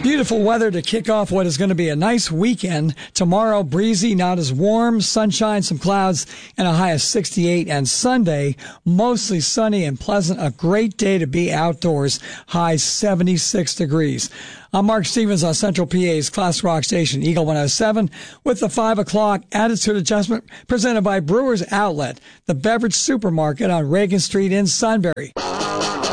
Beautiful weather to kick off what is going to be a nice weekend. Tomorrow, breezy, not as warm, sunshine, some clouds, and a high of 68. And Sunday, mostly sunny and pleasant. A great day to be outdoors, high 76 degrees. I'm Mark Stevens on Central PA's Class Rock station, Eagle 107, with the 5 o'clock attitude adjustment presented by Brewers Outlet, the beverage supermarket on Reagan Street in Sunbury.